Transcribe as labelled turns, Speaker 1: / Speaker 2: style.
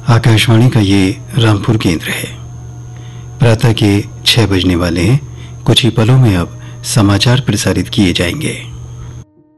Speaker 1: आकाशवाणी का ये रामपुर केंद्र है। प्रातः के 6 बजने वाले हैं। कुछ ही पलों में अब समाचार प्रसारित किए जाएंगे।